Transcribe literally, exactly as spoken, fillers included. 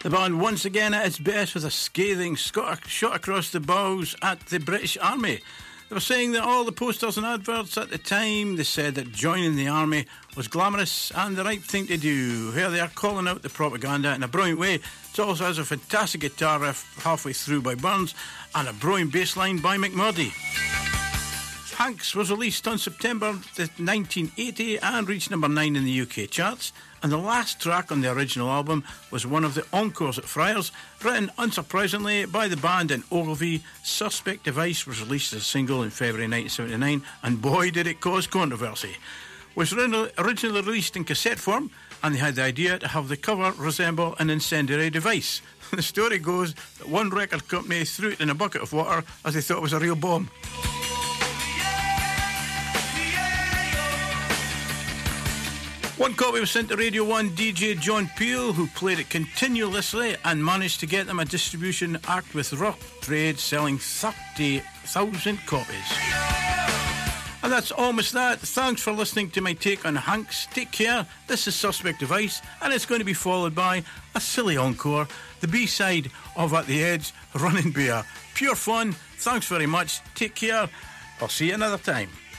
The band once again at its best with a scathing shot across the bows at the British Army. They were saying that all the posters and adverts at the time, they said that joining the army was glamorous and the right thing to do. Here they are calling out the propaganda in a brilliant way. It also has a fantastic guitar riff halfway through by Burns and a brilliant bass line by McMurdy. Hanks was released on September nineteen eighty and reached number nine in the U K charts, and the last track on the original album was one of the encores at Friars, written unsurprisingly by the band in Ogilvie. Suspect Device was released as a single in February nineteen seventy-nine, and boy did it cause controversy. It was originally released in cassette form, and they had the idea to have the cover resemble an incendiary device. The story goes that one record company threw it in a bucket of water as they thought it was a real bomb. One copy was sent to Radio one D J John Peel, who played it continuously and managed to get them a distribution act with rough trade, selling thirty thousand copies. And that's almost that. Thanks for listening to my take on Hanks. Take care. This is Suspect Device, and it's going to be followed by a silly encore, the B-side of At the Edge, Running Bear. Pure fun. Thanks very much. Take care. I'll see you another time.